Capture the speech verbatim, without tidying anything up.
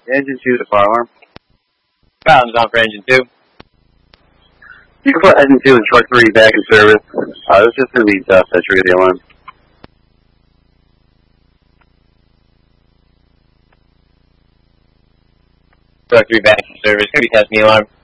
Engine two, the fire alarm. Fountain's on for engine two. You can put engine two and truck three back in service. Uh, this is just going to be tough to trigger the alarm. Truck three back in service. Could be testing the alarm.